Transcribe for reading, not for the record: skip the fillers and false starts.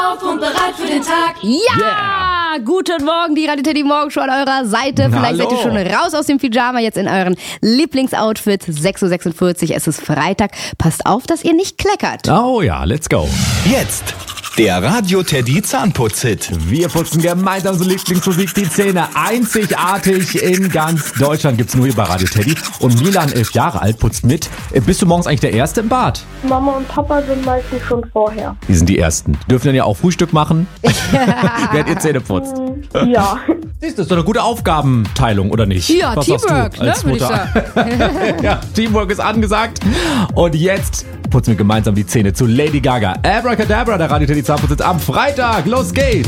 auf und bereit für den Tag. Ja! Guten Morgen, die Radio Teddy Morgenshow an eurer Seite. Vielleicht seid ihr schon raus aus dem Pyjama, jetzt in euren Lieblingsoutfit. 6.46 Uhr, es ist Freitag. Passt auf, dass ihr nicht kleckert. Oh ja, let's go. Jetzt der Radio Teddy Zahnputz-Hit. Wir putzen gemeinsam so Lieblingsmusik die Zähne. Einzigartig in ganz Deutschland gibt's nur hier bei Radio Teddy. Und Milan, 11 Jahre alt, putzt mit. Bist du morgens eigentlich der Erste im Bad? Mama und Papa sind meistens schon vorher. Die sind die Ersten. Die dürfen dann ja auch Frühstück machen, während ihr Zähne putzt. Ja. Siehst du, das ist doch eine gute Aufgabenteilung, oder nicht? Ja, Was sagst Teamwork, du als ne, würd ich Mutter? Ja, Teamwork ist angesagt. Und jetzt putzen wir gemeinsam die Zähne zu Lady Gaga. Abracadabra, der Radio Teddy Zahnputz am Freitag. Los geht's!